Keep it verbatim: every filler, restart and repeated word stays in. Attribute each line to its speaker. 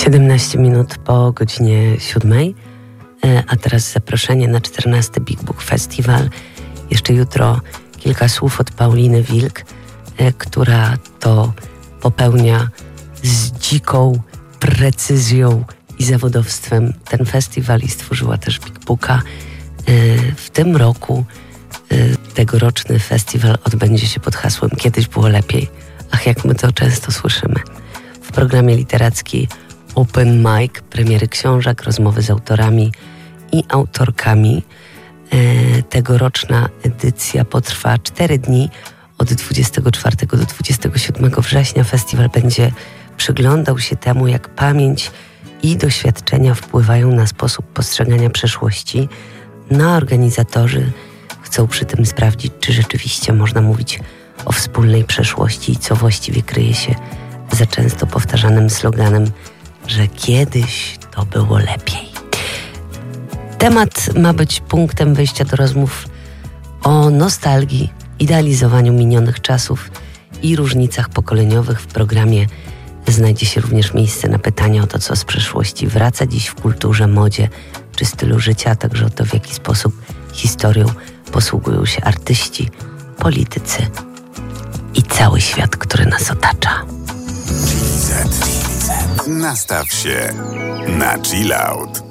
Speaker 1: siedemnaście minut po godzinie siódmej, a teraz zaproszenie na czternasty Big Book Festival. Jeszcze jutro kilka słów od Pauliny Wilk, która to popełnia z dziką precyzją i zawodowstwem ten festiwal i stworzyła też Big Booka. W tym roku tegoroczny festiwal odbędzie się pod hasłem Kiedyś było lepiej. Ach, jak my to często słyszymy. W programie literackiej Open Mic, premiery książek, rozmowy z autorami i autorkami. E, tegoroczna edycja potrwa cztery dni od dwudziestego czwartego do dwudziestego siódmego września. Festiwal będzie przyglądał się temu, jak pamięć i doświadczenia wpływają na sposób postrzegania przeszłości. No, organizatorzy chcą przy tym sprawdzić, czy rzeczywiście można mówić o wspólnej przeszłości i co właściwie kryje się za często powtarzanym sloganem, że kiedyś to było lepiej. Temat ma być punktem wyjścia do rozmów o nostalgii, idealizowaniu minionych czasów i różnicach pokoleniowych. W programie znajdzie się również miejsce na pytania o to, co z przeszłości wraca dziś w kulturze, modzie czy stylu życia, a także o to, w jaki sposób historią posługują się artyści, politycy i cały świat, który nas otacza.
Speaker 2: Nastaw się na chill out.